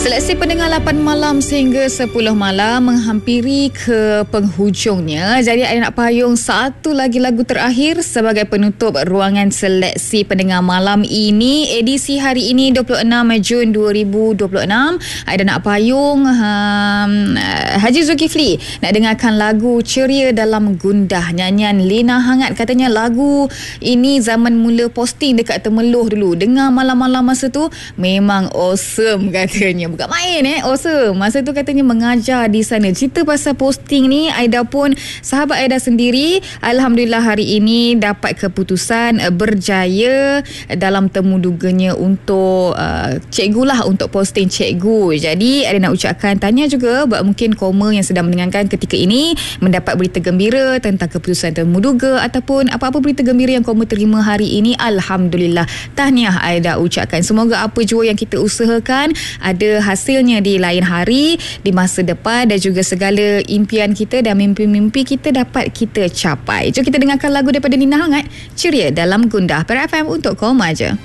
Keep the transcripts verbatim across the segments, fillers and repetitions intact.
Seleksi pendengar lapan malam sehingga sepuluh malam menghampiri ke penghujungnya. Jadi ada nak payung satu lagi lagu terakhir sebagai penutup ruangan seleksi pendengar malam ini. Edisi hari ini dua puluh enam Jun dua ribu dua puluh enam. Ada nak payung um, Haji Zulkifli nak dengarkan lagu Ceria Dalam Gundah, nyanyian Lena Hangat. Katanya lagu ini zaman mula posting dekat Temeloh dulu. Dengar malam-malam masa tu memang awesome katanya. Bukan main eh, awesome. Masa tu katanya mengajar di sana. Cerita pasal posting ni, Aida pun, sahabat Aida sendiri, Alhamdulillah hari ini dapat keputusan uh, berjaya dalam temu duganya untuk uh, cikgu lah, untuk posting cikgu. Jadi Aida nak ucapkan tanya juga buat mungkin koma yang sedang mendengarkan ketika ini mendapat berita gembira tentang keputusan temu duga ataupun apa-apa berita gembira yang koma terima hari ini. Alhamdulillah, tahniah Aida ucapkan. Semoga apa jua yang kita usahakan ada hasilnya di lain hari, di masa depan, dan juga segala impian kita dan mimpi-mimpi kita dapat kita capai. Jom kita dengarkan lagu daripada Lena Hangat, Ceria Dalam Gundah. Perak F M untuk Koma je.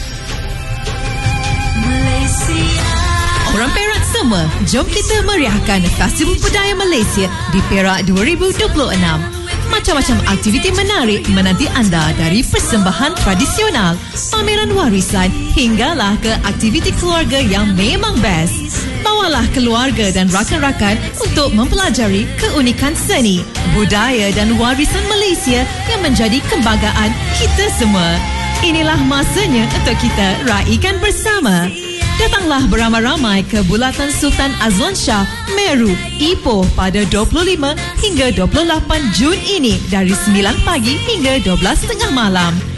Orang Perak semua, jom kita meriahkan Festival Budaya Malaysia di Perak dua ribu dua puluh enam. Macam-macam aktiviti menarik menanti anda, dari persembahan tradisional, pameran warisan, hinggalah ke aktiviti keluarga yang memang best. Bawalah keluarga dan rakan-rakan untuk mempelajari keunikan seni, budaya dan warisan Malaysia yang menjadi kebanggaan kita semua. Inilah masanya untuk kita raikan bersama. Datanglah beramai-ramai ke Bulatan Sultan Azlan Shah, Meru, Ipoh pada dua puluh lima hingga dua puluh lapan Jun ini dari sembilan pagi hingga dua belas tengah malam.